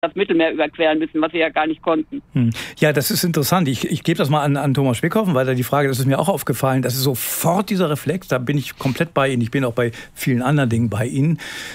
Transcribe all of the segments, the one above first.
das Mittelmeer überqueren müssen, was sie ja gar nicht konnten. Ja, das ist interessant. Ich gebe das mal an Thomas Spickhoffen, weil da die Frage, das ist mir auch aufgefallen, das ist sofort dieser Reflex, da bin ich komplett bei Ihnen, ich bin auch bei vielen anderen Dingen bei Ihnen.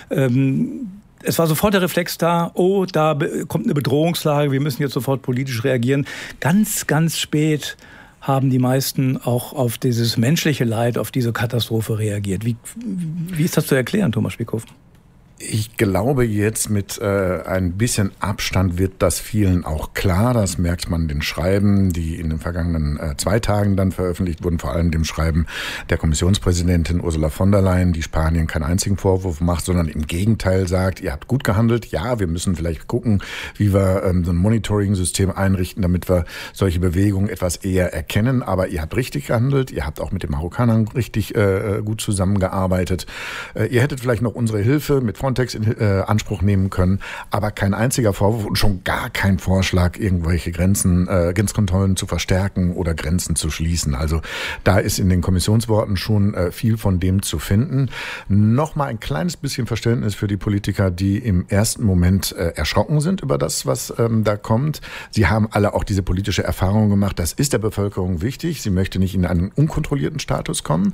Es war sofort der Reflex da, da kommt eine Bedrohungslage, wir müssen jetzt sofort politisch reagieren. Ganz, ganz spät haben die meisten auch auf dieses menschliche Leid, auf diese Katastrophe reagiert. Wie ist das zu erklären, Thomas Spickhoffen? Ich glaube, jetzt mit ein bisschen Abstand wird das vielen auch klar. Das merkt man den Schreiben, die in den vergangenen 2 Tagen dann veröffentlicht wurden, vor allem dem Schreiben der Kommissionspräsidentin Ursula von der Leyen, die Spanien keinen einzigen Vorwurf macht, sondern im Gegenteil sagt, ihr habt gut gehandelt. Ja, wir müssen vielleicht gucken, wie wir so ein Monitoring-System einrichten, damit wir solche Bewegungen etwas eher erkennen. Aber ihr habt richtig gehandelt. Ihr habt auch mit den Marokkanern richtig gut zusammengearbeitet. Ihr hättet vielleicht noch unsere Hilfe mit Frontex in Anspruch nehmen können, aber kein einziger Vorwurf und schon gar kein Vorschlag, irgendwelche Grenzkontrollen zu verstärken oder Grenzen zu schließen. Also da ist in den Kommissionsworten schon viel von dem zu finden. Nochmal ein kleines bisschen Verständnis für die Politiker, die im ersten Moment erschrocken sind über das, was da kommt. Sie haben alle auch diese politische Erfahrung gemacht. Das ist der Bevölkerung wichtig. Sie möchte nicht in einen unkontrollierten Status kommen.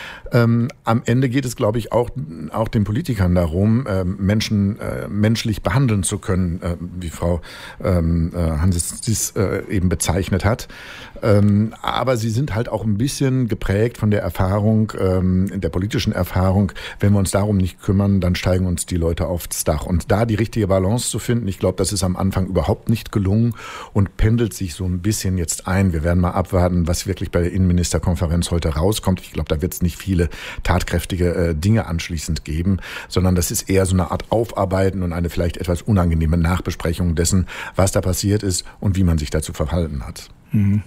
Am Ende geht es, glaube ich, auch den Politikern darum, Menschen menschlich behandeln zu können, wie Frau Hanses dies eben bezeichnet hat. Aber sie sind halt auch ein bisschen geprägt von der Erfahrung, der politischen Erfahrung. Wenn wir uns darum nicht kümmern, dann steigen uns die Leute aufs Dach. Und da die richtige Balance zu finden, ich glaube, das ist am Anfang überhaupt nicht gelungen und pendelt sich so ein bisschen jetzt ein. Wir werden mal abwarten, was wirklich bei der Innenministerkonferenz heute rauskommt. Ich glaube, da wird es nicht viele tatkräftige Dinge anschließend geben, sondern das ist eher so eine Art Aufarbeiten und eine vielleicht etwas unangenehme Nachbesprechung dessen, was da passiert ist und wie man sich dazu verhalten hat. Mhm.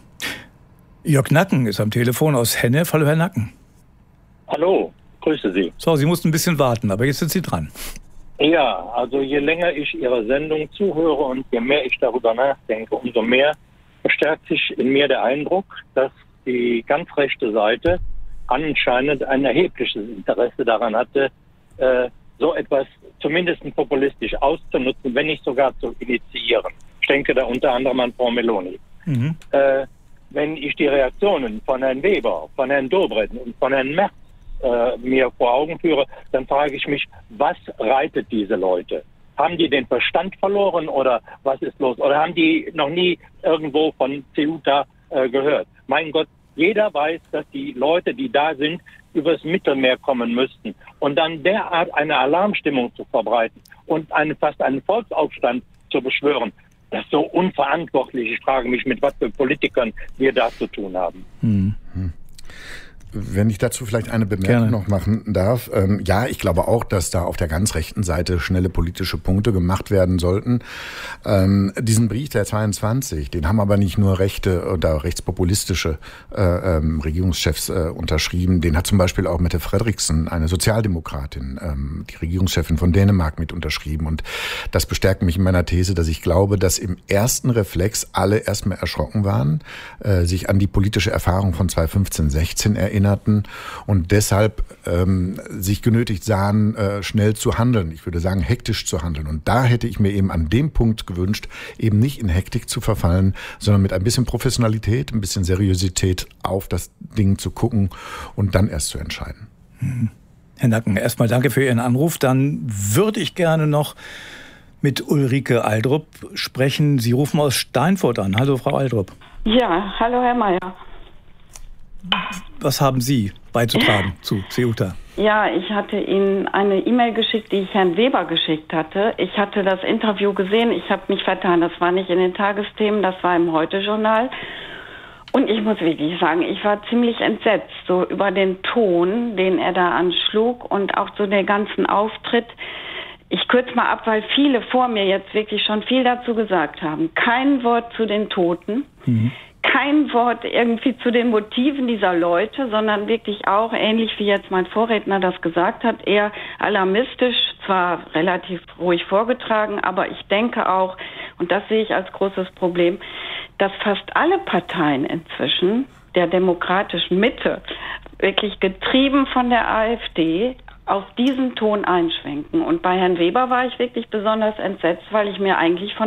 Jörg Nacken ist am Telefon aus Hennef. Hallo, Herr Nacken. Hallo, grüße Sie. So, Sie mussten ein bisschen warten, aber jetzt sind Sie dran. Ja, also je länger ich Ihrer Sendung zuhöre und je mehr ich darüber nachdenke, umso mehr verstärkt sich in mir der Eindruck, dass die ganz rechte Seite anscheinend ein erhebliches Interesse daran hatte, so etwas zumindest populistisch auszunutzen, wenn nicht sogar zu initiieren. Ich denke da unter anderem an Frau Meloni. Mhm. Wenn ich die Reaktionen von Herrn Weber, von Herrn Dobrindt und von Herrn Merz mir vor Augen führe, dann frage ich mich, was reitet diese Leute? Haben die den Verstand verloren oder was ist los? Oder haben die noch nie irgendwo von Ceuta gehört? Mein Gott, jeder weiß, dass die Leute, die da sind, übers Mittelmeer kommen müssten. Und dann derart eine Alarmstimmung zu verbreiten und fast einen Volksaufstand zu beschwören, das ist so unverantwortlich. Ich frage mich, mit was für Politikern wir da zu tun haben. Wenn ich dazu vielleicht eine Bemerkung noch machen darf. Ja, ich glaube auch, dass da auf der ganz rechten Seite schnelle politische Punkte gemacht werden sollten. Diesen Brief der 22, den haben aber nicht nur rechte oder rechtspopulistische Regierungschefs unterschrieben. Den hat zum Beispiel auch Mette Frederiksen, eine Sozialdemokratin, die Regierungschefin von Dänemark, mit unterschrieben. Und das bestärkt mich in meiner These, dass ich glaube, dass im ersten Reflex alle erstmal erschrocken waren, sich an die politische Erfahrung von 2015, 16 erinnerten und deshalb sich genötigt sahen, schnell zu handeln. Ich würde sagen, hektisch zu handeln. Und da hätte ich mir eben an dem Punkt gewünscht, eben nicht in Hektik zu verfallen, sondern mit ein bisschen Professionalität, ein bisschen Seriosität auf das Ding zu gucken und dann erst zu entscheiden. Herr Nacken, erstmal danke für Ihren Anruf. Dann würde ich gerne noch mit Ulrike Aldrup sprechen. Sie rufen aus Steinfurt an. Hallo, Frau Aldrup. Ja, hallo, Herr Mayer. Was haben Sie beizutragen zu Ceuta? Ja, ich hatte Ihnen eine E-Mail geschickt, die ich Herrn Weber geschickt hatte. Ich hatte das Interview gesehen, ich habe mich vertan. Das war nicht in den Tagesthemen, das war im Heute-Journal. Und ich muss wirklich sagen, ich war ziemlich entsetzt, so über den Ton, den er da anschlug und auch so den ganzen Auftritt. Ich kürze mal ab, weil viele vor mir jetzt wirklich schon viel dazu gesagt haben. Kein Wort zu den Toten. Kein Wort irgendwie zu den Motiven dieser Leute, sondern wirklich auch, ähnlich wie jetzt mein Vorredner das gesagt hat, eher alarmistisch, zwar relativ ruhig vorgetragen, aber ich denke auch, und das sehe ich als großes Problem, dass fast alle Parteien inzwischen der demokratischen Mitte, wirklich getrieben von der AfD, auf diesen Ton einschwenken. Und bei Herrn Weber war ich wirklich besonders entsetzt, weil ich mir eigentlich von